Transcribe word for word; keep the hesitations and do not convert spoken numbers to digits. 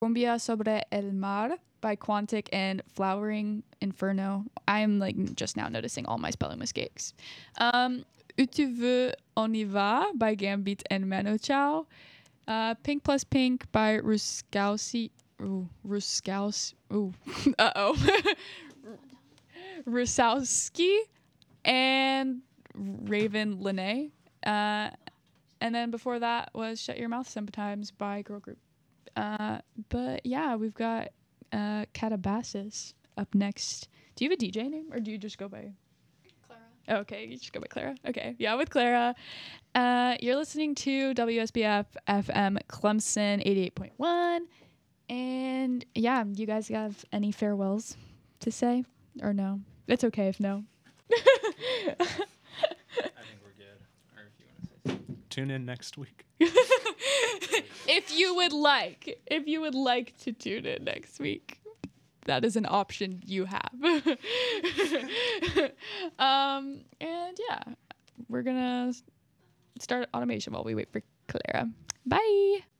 Cumbia sobre el mar by Quantic and Flowering Inferno. I'm like just now noticing all my spelling mistakes. Um, U tu veux, on y va by Gambit and Mano Chao. Uh, Pink Plus Pink by Ruskowski. Ooh, Ruskowski. Ooh, uh oh. Rusowski and Raven Lene. Uh, and then before that was Shut Your Mouth Sometimes by Girl Group. Uh, but yeah, we've got uh, Catabasis up next. Do you have a D J name or do you just go by Clara? Oh, okay, you just go by Clara. Okay, yeah, with Clara. Uh, you're listening to W S B F F M Clemson eighty-eight point one. And yeah, you guys have any farewells to say or no? It's okay if no. I think we're good. Or if you want to say something. Tune in next week. If you would like, if you would like to tune in next week, that is an option you have. um, and yeah, we're gonna start automation while we wait for Clara. Bye.